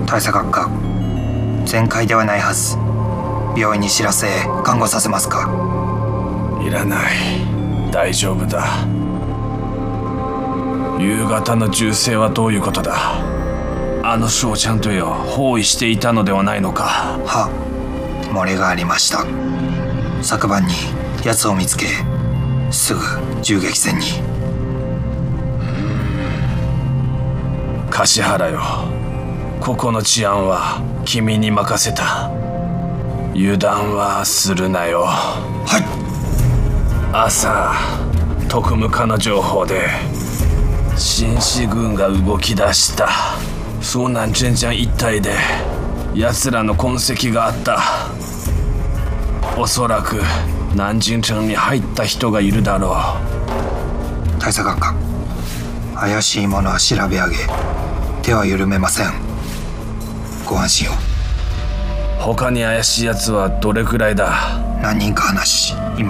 大佐閣下、全開ではないはず。病院に知らせ看護させますか？ いらない、大丈夫だ。夕方の銃声はどういうことだ？あの少ちゃんとよ、包囲していたのではないのか？ は、漏れがありました。昨晩に奴を見つけ、すぐ銃撃戦に。 樫原よ、ここの治安は君に任せた。油断はするなよ。 はい。 朝、特務課の情報で新四軍が動き出した。湘南チェンジャン一帯で奴らの痕跡があった。おそらく南京城に入った人がいるだろう。 大佐閣下、怪しいものは調べ上げ、手は緩めません。ご安心を。 他に怪しい奴はどれくらいだ？ 何人か話し、